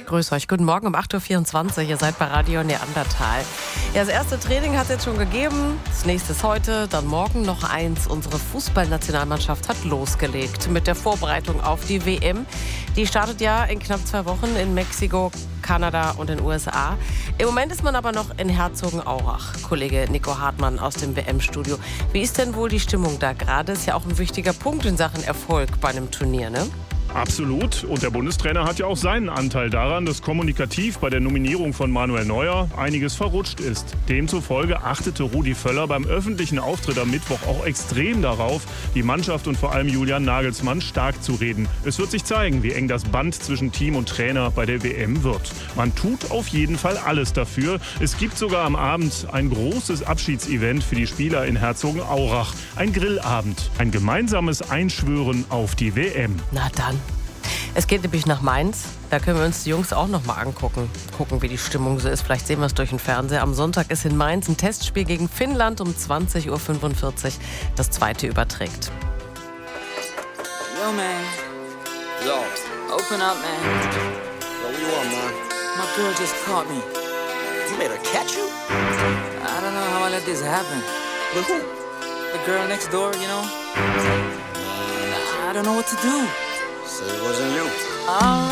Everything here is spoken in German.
Grüß euch, guten Morgen um 8.24 Uhr, ihr seid bei Radio Neandertal. Ja, das erste Training hat es jetzt schon gegeben, das nächste ist heute, dann morgen noch eins. Unsere Fußballnationalmannschaft hat losgelegt mit der Vorbereitung auf die WM. Die startet ja in knapp 2 Wochen in Mexiko, Kanada und den USA. Im Moment ist man aber noch in Herzogenaurach. Kollege Nico Hartmann aus dem WM-Studio. Wie ist denn wohl die Stimmung da gerade? Ist ja auch ein wichtiger Punkt in Sachen Erfolg bei einem Turnier, ne? Absolut. Und der Bundestrainer hat ja auch seinen Anteil daran, dass kommunikativ bei der Nominierung von Manuel Neuer einiges verrutscht ist. Demzufolge achtete Rudi Völler beim öffentlichen Auftritt am Mittwoch auch extrem darauf, die Mannschaft und vor allem Julian Nagelsmann stark zu reden. Es wird sich zeigen, wie eng das Band zwischen Team und Trainer bei der WM wird. Man tut auf jeden Fall alles dafür. Es gibt sogar am Abend ein großes Abschiedsevent für die Spieler in Herzogenaurach. Ein Grillabend, ein gemeinsames Einschwören auf die WM. Na dann. Es geht nämlich nach Mainz. Da können wir uns die Jungs auch noch mal angucken. Gucken, wie die Stimmung so ist. Vielleicht sehen wir es durch den Fernseher. Am Sonntag ist in Mainz ein Testspiel gegen Finnland um 20.45 Uhr. Das zweite überträgt. Yo, man. Yo. Open up, man. Yo, what you want, man? My girl just caught me. You made her catch you? I don't know how I let this happen. With who? The girl next door, you know? I don't know what to do. So it wasn't you. All